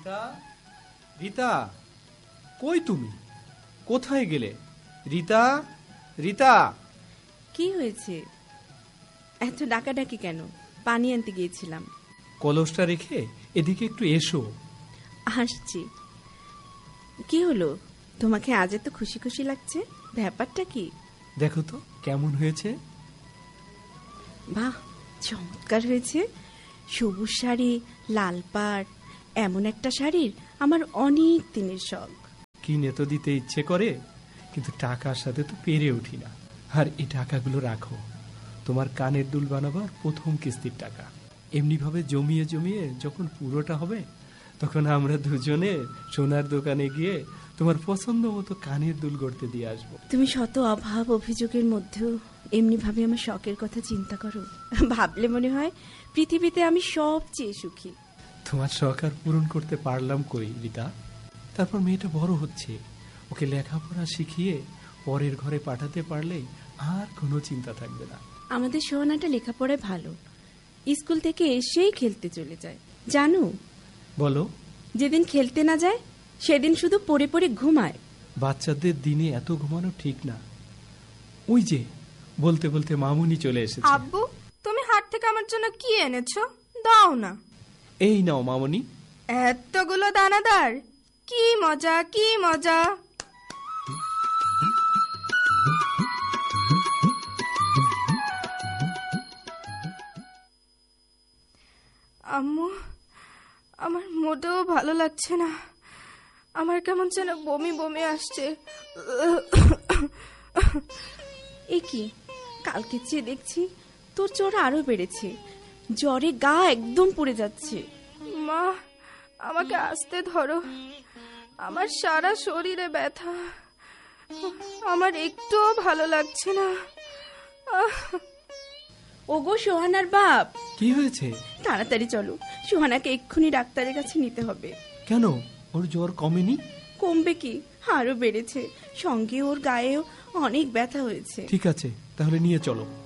রিতা, রিতা, কই তুমি? কোথায় গেলে? রিতা, রিতা। কি হয়েছে? এত ডাকাডাকি কেন? পানি আনতে গিয়েছিলাম। কলসটা রেখে এদিকে একটু এসো। আসছি। কি হলো, তোমাকে আজ এত খুশি খুশি লাগছে? ব্যাপারটা কি? দেখো তো কেমন হয়েছে। বাহ, চমৎকার হয়েছে। সবুজ শাড়ি, লাল পাড়, এমন একটা শাড়ির আমার অনেক দিনের শখ। কিনে তো দিতে ইচ্ছে করে, কিন্তু টাকার সাথে তো পেরে উঠি না। আর এই টাকাগুলো রাখো, তোমার কানের দুল বানাবার প্রথম কিস্তির টাকা। এমনি ভাবে জমিয়ে জমিয়ে যখন পুরোটা হবে, তখন আমরা দুজনে সোনার দোকানে গিয়ে তোমার পছন্দ মতো কানের দুল গড়তে দিয়ে আসবো। তুমি শত অভাব অভিযোগের মধ্যেও এমনি ভাবে আমার শখের কথা চিন্তা করো। ভাবলে মনে হয় পৃথিবীতে আমি সবচেয়ে সুখী। তোমার শখ আর পূরণ করতে পারলাম কই রিতা? তারপর মেয়েটা বড় হচ্ছে, ওকে লেখাপড়া শিখিয়ে পরের ঘরে পাঠাতে পারলেই আর কোনো চিন্তা থাকবে না। আমাদের সোহানাটা লেখাপড়ায় ভালো, স্কুল থেকে এসেই খেলতে চলে যায়। জানো, বলো। যেদিন খেলতে না যায় সেদিন শুধু পড়ে পড়ে ঘুমায়। বাচ্চাদের দিনে এত ঘুমানো ঠিক না। ওই যে বলতে বলতে মামুনি চলে এসেছে। আব্বু, তুমি হাট থেকে আমার জন্য কি এনেছো? দাও না। এই নাও মামুনি। এতগুলো দানাদার, কি মজা কি মজা। আম্মু, আমার মোটেও ভালো লাগছে না। আমার কেমন যেন বমি বমি আসছে। এ কি, কালকে চেয়ে দেখছি তোর জ্বর আরো বেড়েছে। জ্বরে গা একদম পুড়ে যাচ্ছে। মা, আমাকে আস্তে ধরো। আমার সারা শরীরে ব্যথা, আমার একটুও ভালো লাগছে না। ওগো সোহানার বাপ, কি হয়েছে? তাড়াতাড়ি চলো, সোহানাকে এক্ষুনি ডাক্তারের কাছে নিতে হবে। কেন, ওর জ্বর কমেনি? কমবে কি, আরো বেড়েছে। সঙ্গে ওর গায়েও অনেক ব্যথা হয়েছে। ঠিক আছে, তাহলে নিয়ে চলো।